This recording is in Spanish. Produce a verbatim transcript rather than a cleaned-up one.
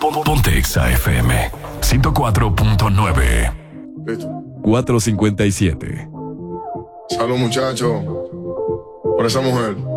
Ponte Exa F M ciento cuatro punto nueve. Listo. cuatrocientos cincuenta y siete. Salud, muchachos. Por esa mujer.